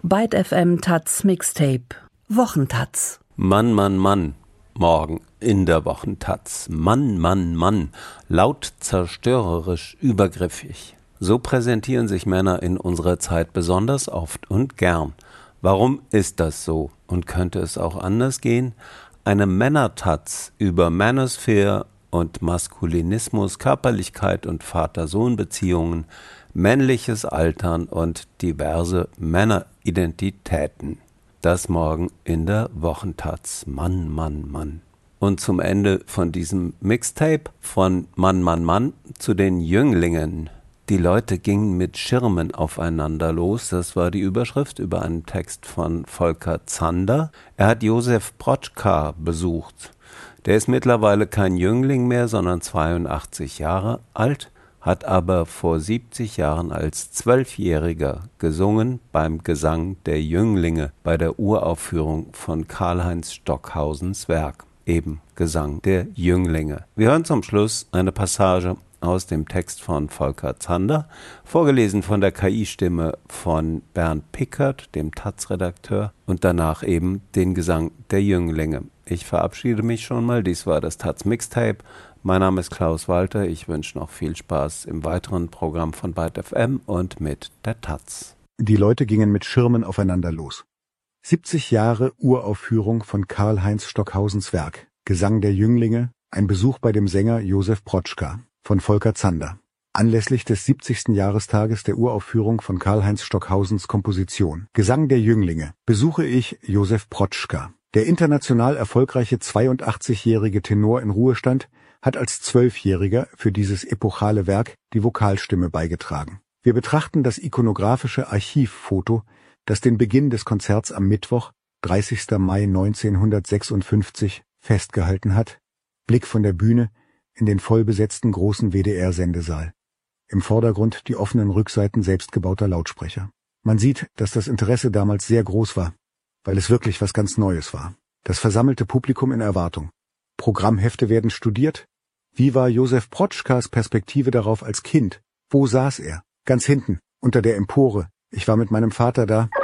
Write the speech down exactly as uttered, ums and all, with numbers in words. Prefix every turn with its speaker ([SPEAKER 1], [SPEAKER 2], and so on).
[SPEAKER 1] Byte F M Taz Mixtape Wochentaz.
[SPEAKER 2] Mann, Mann, Mann. Morgen in der Wochentaz. Mann, Mann, Mann. Laut, zerstörerisch, übergriffig. So präsentieren sich Männer in unserer Zeit besonders oft und gern. Warum ist das so? Und könnte es auch anders gehen? Eine Männertaz über Manosphere und Maskulinismus, Körperlichkeit und Vater-Sohn-Beziehungen, männliches Altern und diverse Männeridentitäten. Das morgen in der Wochentaz. Mann, Mann, Mann. Und zum Ende von diesem Mixtape von Mann, Mann, Mann zu den Jünglingen. Die Leute gingen mit Schirmen aufeinander los. Das war die Überschrift über einen Text von Volker Zander. Er hat Josef Protschka besucht. Der ist mittlerweile kein Jüngling mehr, sondern zweiundachtzig Jahre alt, hat aber vor siebzig Jahren als Zwölfjähriger gesungen beim Gesang der Jünglinge bei der Uraufführung von Karlheinz Stockhausens Werk, eben Gesang der Jünglinge. Wir hören zum Schluss eine Passage aus dem Text von Volker Zander, vorgelesen von der K I-Stimme von Bernd Pickert, dem Taz-Redakteur, und danach eben den Gesang der Jünglinge. Ich verabschiede mich schon mal, dies war das Taz-Mixtape. Mein Name ist Klaus Walter, ich wünsche noch viel Spaß im weiteren Programm von Byte F M und mit der Taz.
[SPEAKER 3] Die Leute gingen mit Schirmen aufeinander los. siebzig Jahre Uraufführung von Karlheinz Stockhausens Werk, Gesang der Jünglinge, ein Besuch bei dem Sänger Josef Protschka, von Volker Zander. Anlässlich des siebzigsten Jahrestages der Uraufführung von Karlheinz Stockhausens Komposition, Gesang der Jünglinge, besuche ich Josef Protschka. Der international erfolgreiche zweiundachtzigjährige Tenor in Ruhestand hat als Zwölfjähriger für dieses epochale Werk die Vokalstimme beigetragen. Wir betrachten das ikonografische Archivfoto, das den Beginn des Konzerts am Mittwoch, dreißigster Mai neunzehnhundertsechsundfünfzig, festgehalten hat. Blick von der Bühne in den vollbesetzten großen W D R-Sendesaal. Im Vordergrund die offenen Rückseiten selbstgebauter Lautsprecher. Man sieht, dass das Interesse damals sehr groß war, weil es wirklich was ganz Neues war. Das versammelte Publikum in Erwartung. Programmhefte werden studiert. Wie war Josef Protschkas Perspektive darauf als Kind? Wo saß er? Ganz hinten, unter der Empore. Ich war mit meinem Vater da.